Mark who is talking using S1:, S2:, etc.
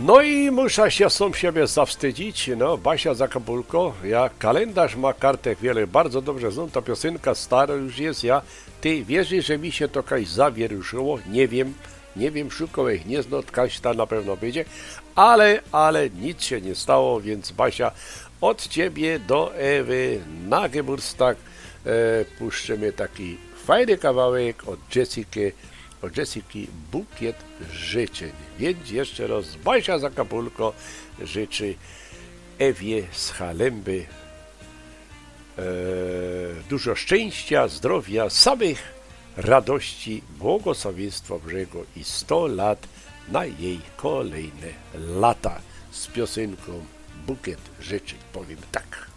S1: No i muszę się sam siebie zawstydzić, no, Basia Zakapulko, ja kalendarz ma kartek wiele, bardzo dobrze znam, ta piosenka stara już jest, ty wierzysz, że mi się to kaś zawieruszyło? Nie wiem, szukał ich nie znam, kaś ta na pewno będzie, ale nic się nie stało, więc Basia, od ciebie do Ewy na Geburtstag puszczymy taki fajny kawałek od Jessiki bukiet życzeń. Więc jeszcze raz Basia Zakapulko życzy Ewie z Halemby dużo szczęścia, zdrowia, samych radości, błogosławieństwa Bożego i 100 lat na jej kolejne lata z piosenką Bukiet życzeń. Powiem tak.